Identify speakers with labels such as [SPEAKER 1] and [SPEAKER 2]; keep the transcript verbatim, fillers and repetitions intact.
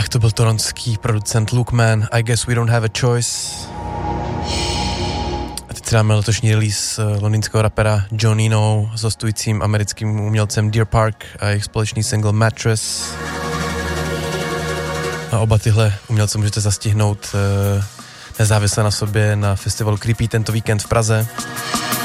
[SPEAKER 1] Tak to byl toronský producent Luke Mann, I Guess We Don't Have a Choice. A teď si dáme letošní release londýnského rapera Johnino s hostujícím americkým umělcem Deer Park a jejich společný single Mattress. A oba tyhle umělce můžete zastihnout nezávisle na sobě na festivalu Creepy tento víkend v Praze.